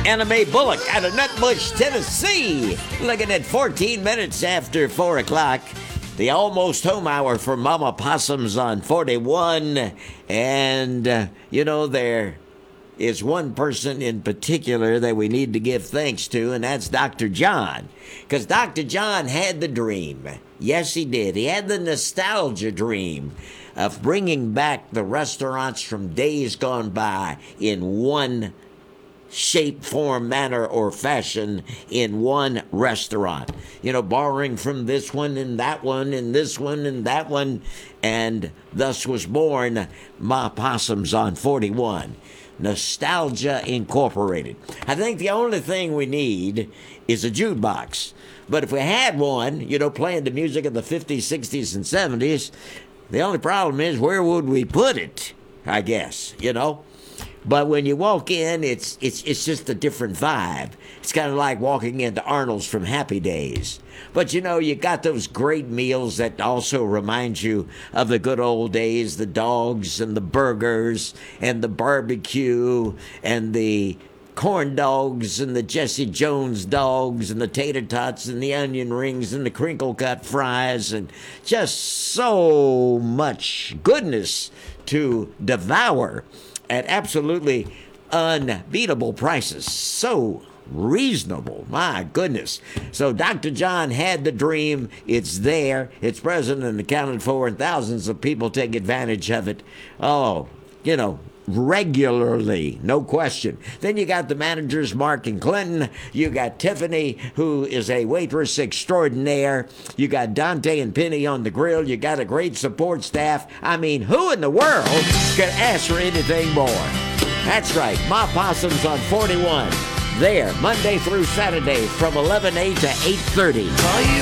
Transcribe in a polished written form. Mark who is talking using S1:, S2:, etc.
S1: Anna Mae Bullock out of Nutbush, Tennessee. Looking at 14 minutes after 4 o'clock. The almost home hour for Mama Possums on 41. And, there is one person in particular that we need to give thanks to, and that's Dr. John. Because Dr. John had the dream. Yes, he did. He had the nostalgia dream of bringing back the restaurants from days gone by in one shape, form, manner, or fashion in one restaurant. Borrowing from this one and that one and this one and that one. And thus was born Ma Possums on 41. Nostalgia Incorporated. I think the only thing we need is a jukebox. But if we had one, playing the music of the 50s, 60s, and 70s, the only problem is where would we put it, I guess, But when you walk in, it's just a different vibe. It's kind of like walking into Arnold's from Happy Days. But you got those great meals that also remind you of the good old days, the dogs and the burgers and the barbecue and the corn dogs and the Jesse Jones dogs and the tater tots and the onion rings and the crinkle cut fries and just so much goodness to devour at absolutely unbeatable prices. So reasonable. My goodness. So Dr. John had the dream. It's there. It's present and accounted for, and thousands of people take advantage of it. Regularly, no question. Then you got the managers, Mark and Clinton. You got Tiffany, who is a waitress extraordinaire. You got Dante and Penny on the grill. You got a great support staff. I mean, who in the world could ask for anything more? That's right, Ma Possums on 41. There, Monday through Saturday from 11 a to 8:30.